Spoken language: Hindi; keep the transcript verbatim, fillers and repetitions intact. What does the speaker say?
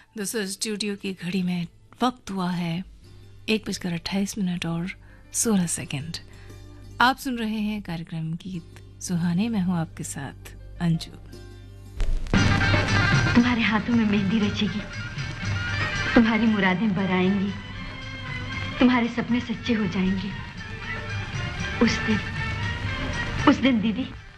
दोस्तों स्टूडियो की घड़ी में वक्त हुआ है एक बजकर अट्ठाईस मिनट और सोलह सेकंड। आप सुन रहे हैं कार्यक्रम गीत सुहाने। मैं हूं आपके साथ अंजू। तुम्हारे हाथों में मेहंदी रचेगी, तुम्हारी मुरादें बर आएंगी, तुम्हारे सपने सच्चे हो जाएंगे। उस दिन उस दिन दीदी